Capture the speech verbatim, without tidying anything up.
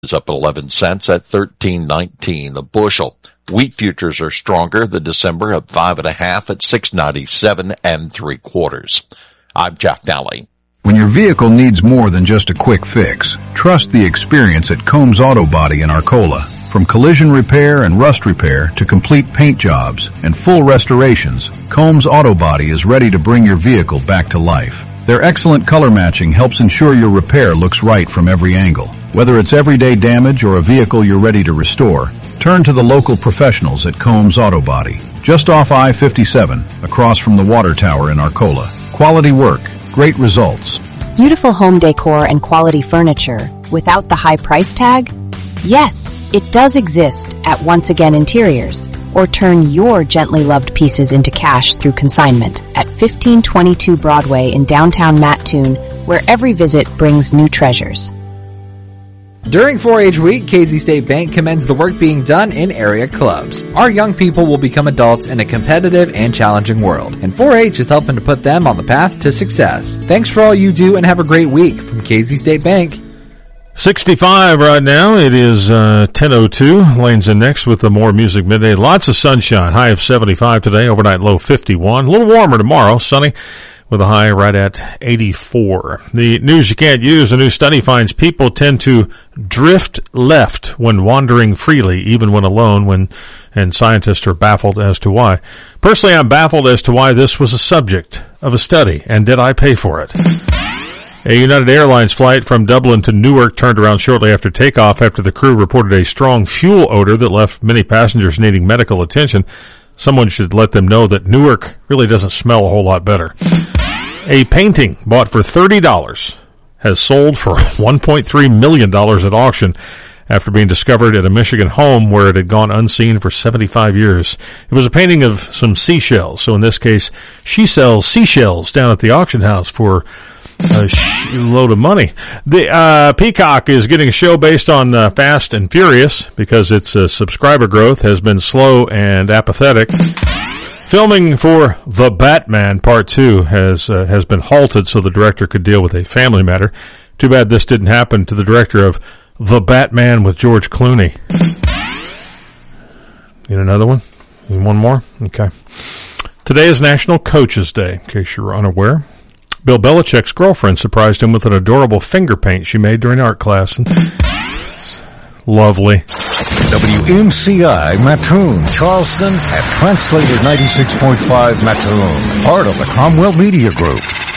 is up eleven cents at thirteen nineteen a bushel. Wheat futures are stronger. The December up five and a half at six ninety-seven and three quarters. I'm Jeff Nally. When your vehicle needs more than just a quick fix, trust the experience at Combs Auto Body in Arcola. From collision repair and rust repair to complete paint jobs and full restorations, Combs Auto Body is ready to bring your vehicle back to life. Their excellent color matching helps ensure your repair looks right from every angle. Whether it's everyday damage or a vehicle you're ready to restore, turn to the local professionals at Combs Auto Body, just off I fifty-seven, across from the water tower in Arcola. Quality work, great results. Beautiful home decor and quality furniture without the high price tag? Yes, it does exist at Once Again Interiors. Or turn your gently loved pieces into cash through consignment at fifteen twenty-two Broadway in downtown Mattoon, where every visit brings new treasures. During four H Week, Casey State Bank commends the work being done in area clubs. Our young people will become adults in a competitive and challenging world, and four H is helping to put them on the path to success. Thanks for all you do and have a great week from Casey State Bank. sixty-five right now. It is uh, ten oh two. Lane's in next with the More Music Midday. Lots of sunshine. High of seventy-five today. Overnight low fifty-one. A little warmer tomorrow. Sunny with a high right at eighty-four. The news you can't use. A new study finds people tend to drift left when wandering freely, even when alone, when and scientists are baffled as to why. Personally, I'm baffled as to why this was a subject of a study, and did I pay for it? A United Airlines flight from Dublin to Newark turned around shortly after takeoff after the crew reported a strong fuel odor that left many passengers needing medical attention. Someone should let them know that Newark really doesn't smell a whole lot better. A painting bought for thirty dollars has sold for one point three million dollars at auction after being discovered at a Michigan home where it had gone unseen for seventy-five years. It was a painting of some seashells. So in this case, she sells seashells down at the auction house for a load of money. The uh, Peacock is getting a show based on uh, Fast and Furious because its uh, subscriber growth has been slow and apathetic. Filming for The Batman Part two has uh, has been halted so the director could deal with a family matter. Too bad this didn't happen to the director of The Batman with George Clooney. Need another one? Need one more? Okay. Today is National Coaches Day, in case you're unaware. Bill Belichick's girlfriend surprised him with an adorable finger paint she made during art class. Lovely. W M C I Mattoon, Charleston, and Translated ninety-six point five Mattoon, part of the Cromwell Media Group.